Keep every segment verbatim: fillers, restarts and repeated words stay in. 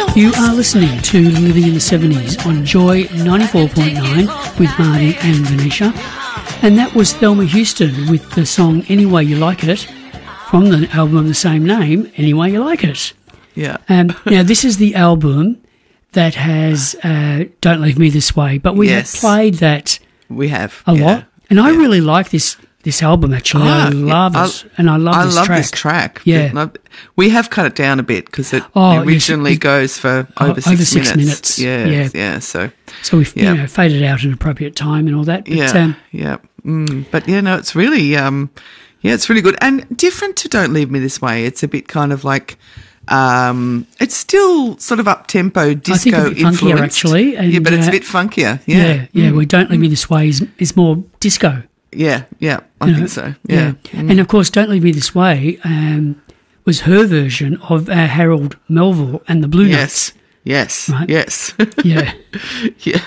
You are listening to Living in the seventies on Joy ninety-four point nine with Marty and Venetia. And that was Thelma Houston with the song Any Way You Like It from the album of the same name, Any Way You Like It. Yeah. Um, now, this is the album that has uh, Don't Leave Me This Way, but we Yes. have played that We have. a yeah. lot. And I Yeah. really like this this album, actually. Ah, I love yeah, it. And I love I this love track. this track. Yeah. No, we have cut it down a bit because it Oh, originally yes, it- goes for oh, over six over six minutes. minutes. Yeah, Yeah. yeah. So, So we've Yeah. you know, faded out at an appropriate time and all that. But, yeah, um, yeah. Mm, but yeah, no, it's really, um, yeah, it's really good and different to Don't Leave Me This Way. It's a bit kind of like, um, it's still sort of up tempo disco I think a bit funkier, influenced. actually, and, yeah, but it's uh, a bit funkier. yeah, Yeah, yeah. Well, Don't Leave Me This Way is, is more disco. yeah, yeah. I you know. think so. Yeah, Mm. And, of course, Don't Leave Me This Way um, was her version of uh, Harold Melville and the Blue yes, yes, Right. yes, Notes. Yeah. yeah.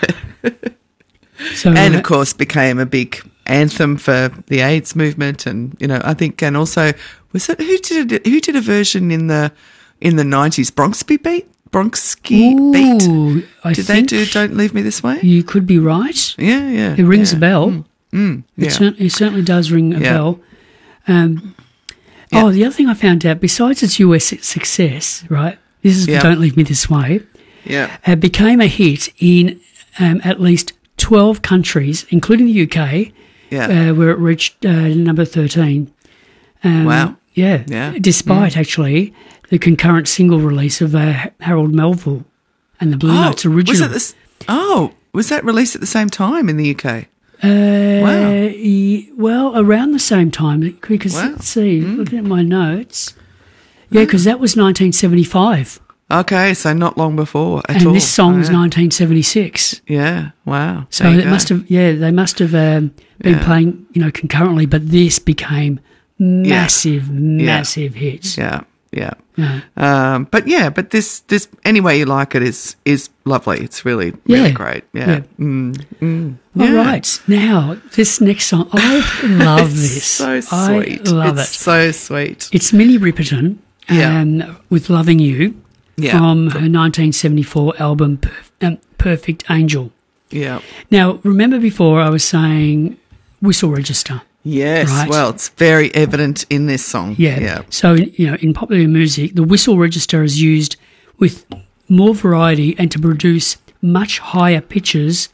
So, And uh, of course became a big anthem for the AIDS movement, and you know I think, and also was it who did it, who did a version in the in the nineties? Bronxby Beat, Bronxky Beat. ooh, I Did they think do Don't Leave Me This Way? you could be right. Yeah, yeah. It rings yeah. a bell. Mm, mm, It, yeah. cer- it certainly does ring a Yeah. bell. Um, Yeah. Oh, the other thing I found out, besides its U S success, right, this is for Yeah. Don't Leave Me This Way, yeah. uh, became a hit in um, at least twelve countries, including the U K, Yeah. uh, where it reached uh, number thirteen. Um, Wow. Yeah. Yeah. Despite, actually, the concurrent single release of uh, Harold Melville and the Blue Notes original. Was it this? Oh, was that released at the same time in the U K? Uh, Wow. ye- well, around the same time, because Wow. let's see, looking at my notes. Yeah, because that was nineteen seventy-five. Okay, so not long before at And all. this song was yeah. nineteen seventy-six. Yeah. Wow. So There you it go. must have, yeah, they must have um, been Yeah. playing, you know, concurrently, but this became massive, massive hits. Yeah. Yeah. Yeah. Um, but yeah, but this, this, Any Way You Like It is, is lovely. It's really, really Yeah. great. Yeah. Yeah. Mm, mm, All yeah. right. Now, this next song, I love It's this. so sweet. I love it's it. so sweet. It's Minnie Riperton Yeah. um, with Loving You Yeah. from her nineteen seventy-four album Perf- um, Perfect Angel. Yeah. Now, remember before I was saying whistle register? Yes. Right. Well, it's very evident in this song. Yeah. Yeah. So, you know, in popular music, the whistle register is used with more variety and to produce much higher pitches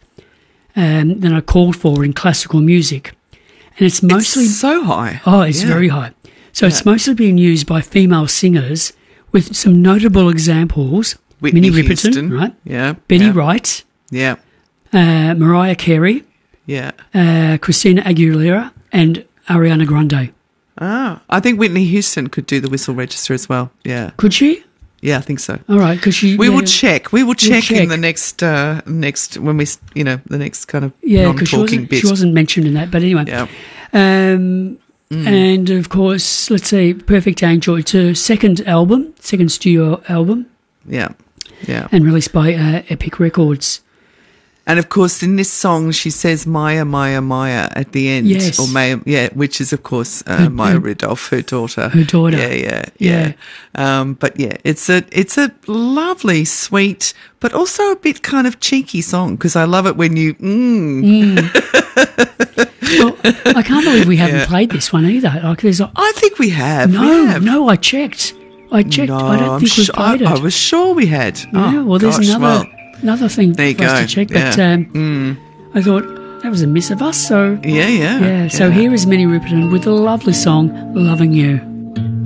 um, than are called for in classical music. And it's mostly... It's so high. oh, it's Yeah. very high. So it's Yeah. mostly being used by female singers with some notable examples. Whitney Minnie Riperton, Houston. right? Yeah. Betty yeah. Wright, Yeah. uh, Mariah Carey, Yeah. uh, Christina Aguilera, and Ariana Grande. Ah, I think Whitney Houston could do the whistle register as well. Yeah. Could she? Yeah, I think so. All right, because she. We yeah, will check. We will check, check. in the next, uh, next when we, s- you know, the next kind of Yeah, because she non-talking wasn't, bit. she wasn't mentioned in that. But anyway. Yeah. Um, Mm. And of course, let's see, Perfect Angel. It's her second album, second studio album, Yeah. Yeah. and released by uh, Epic Records. And of course, in this song, she says Maya, Maya, Maya at the end. Yes. Or Maya, yeah, which is, of course, uh, Her- Maya her- Rudolph, her daughter. Her daughter. Yeah, yeah, yeah. Um, but yeah, it's a, it's a lovely, sweet, but also a bit kind of cheeky song because I love it when you, mm. Well, I can't believe we haven't Yeah. played this one either. Like, there's a, I think we have. no, we have. no, I checked. I checked. No, I don't I'm think we've su- played I, it. I was sure we had. Yeah, oh, well, there's gosh, another well, another thing there you for us go. to check. But Yeah. um, Mm. I thought that was a miss of us. So Yeah, yeah. yeah. So here is Minnie Riperton with the lovely song "Loving You."